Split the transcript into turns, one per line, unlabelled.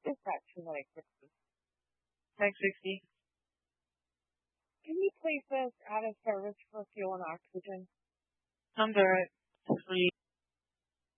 Dispatch from Lake Christmas.
Tech 60.
Can you place us out of service for fuel and oxygen?
Number 3.